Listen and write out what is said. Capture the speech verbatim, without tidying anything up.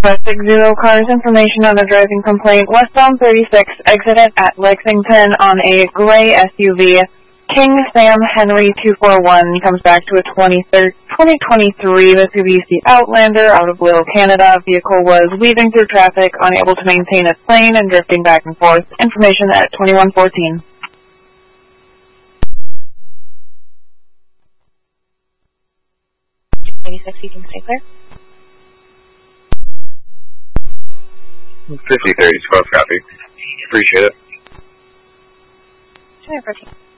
West six zero cars, information on a driving complaint. Westbound thirty-six, exited at Lexington on a gray S U V. King Sam Henry two four one comes back to a twenty twenty-three Mitsubishi Outlander out of Little Canada. Vehicle was weaving through traffic, unable to maintain its lane and drifting back and forth. Information at twenty-one fourteen. eighty-six, you can stay clear. fifty thirty, twelve copy. Appreciate it. twenty fourteen.